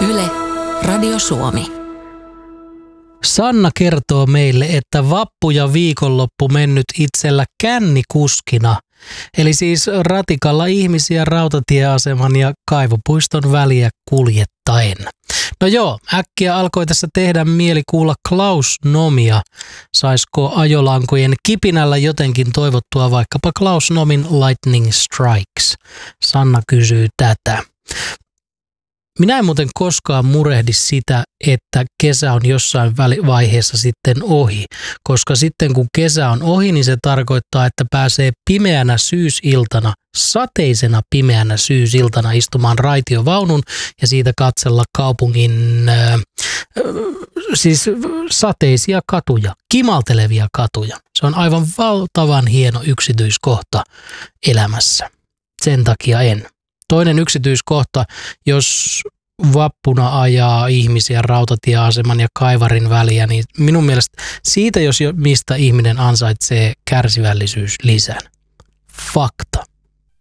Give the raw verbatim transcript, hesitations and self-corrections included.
Yle, Radio Suomi. Sanna kertoo meille, että vappu ja viikonloppu mennyt itsellä kännikuskina. Eli siis ratikalla ihmisiä rautatieaseman ja kaivopuiston väliä kuljettaen. No joo, äkkiä alkoi tässä tehdä mieli kuulla Klaus Nomia. Saisiko ajolankojen kipinällä jotenkin toivottua vaikkapa Klaus Nomin Lightning Strikes? Sanna kysyy tätä. Minä en muuten koskaan murehdi sitä, että kesä on jossain vaiheessa sitten ohi, koska sitten kun kesä on ohi, niin se tarkoittaa, että pääsee pimeänä syysiltana, sateisena pimeänä syysiltana istumaan raitiovaunun ja siitä katsella kaupungin äh, siis sateisia katuja, kimaltelevia katuja. Se on aivan valtavan hieno yksityiskohta elämässä. Sen takia en. Toinen yksityiskohta, jos vappuna ajaa ihmisiä rautatieaseman ja kaivarin väliä, niin minun mielestä siitä, jos jo mistä ihminen ansaitsee kärsivällisyys lisän. Fakta.